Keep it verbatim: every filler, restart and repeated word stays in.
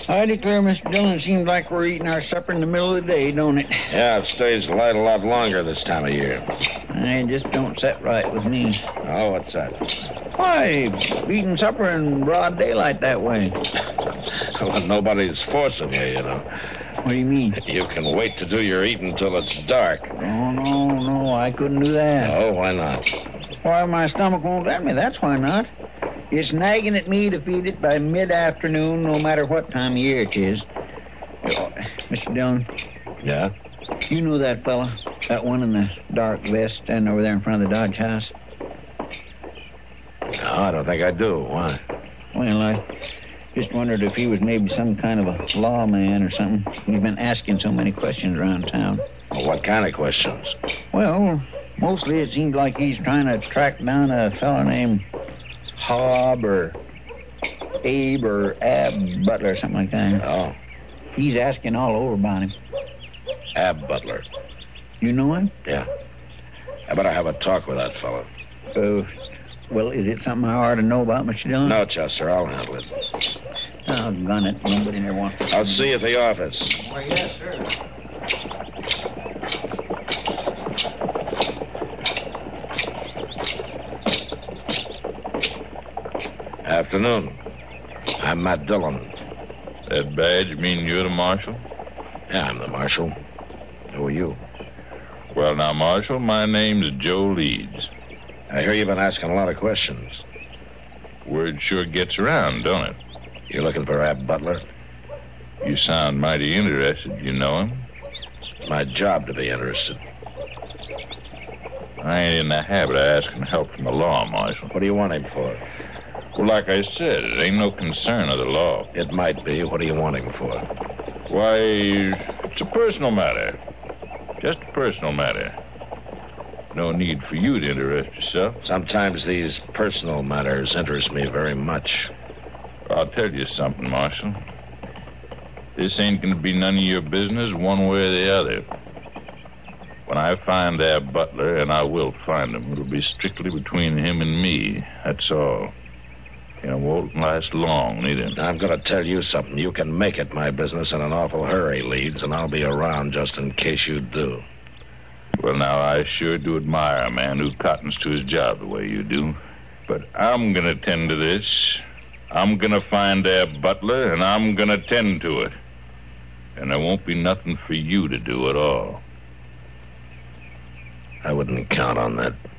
I declare, Mister Dillon, it seems like we're eating our supper in the middle of the day, don't it? Yeah, it stays light a lot longer this time of year. It just don't set right with me. Oh, what's that? Why, eating supper in broad daylight that way? Well, nobody's forcing you, you know. What do you mean? You can wait to do your eating till it's dark. Oh, no, no, I couldn't do that. Oh, why not? Why, my stomach won't let me, that's why not. It's nagging at me to feed it by mid-afternoon, no matter what time of year it is. Oh, Mister Dillon. Yeah? You know that fella? That one in the dark vest standing over there in front of the Dodge house? No, I don't think I do. Why? Well, I just wondered if he was maybe some kind of a lawman or something. He's been asking so many questions around town. Well, what kind of questions? Well, mostly it seems like he's trying to track down a fella named Hob or Abe or Ab Butler or something like that. Oh. He's asking all over about him. Ab Butler. You know him? Yeah. I better have a talk with that fellow. Uh, well, is it something I ought to know about, Mister Dillon? No, Chester, I'll handle it. Oh, gun it. Nobody never wants to... I'll see you at the office. Why, yes, sir. Afternoon. I'm Matt Dillon. That badge mean you're the marshal? Yeah, I'm the marshal. Who are you? Well, now, Marshal, my name's Joe Leeds. I hear you've been asking a lot of questions. Word sure gets around, don't it? You looking for Ab Butler? You sound mighty interested. You know him? It's my job to be interested. I ain't in the habit of asking help from the law, Marshal. What do you want him for? Well, like I said, it ain't no concern of the law. It might be. What do you want him for? Why, it's a personal matter. Just a personal matter. No need for you to interest yourself. Sometimes these personal matters interest me very much. I'll tell you something, Marshal. This ain't going to be none of your business one way or the other. When I find Ab Butler, and I will find him, it'll be strictly between him and me. That's all. And it won't last long, neither. I'm going to tell you something. You can make it my business in an awful hurry, Leeds, and I'll be around just in case you do. Well, now, I sure do admire a man who cottons to his job the way you do. But I'm going to tend to this. I'm going to find Ab Butler, and I'm going to tend to it. And there won't be nothing for you to do at all. I wouldn't count on that.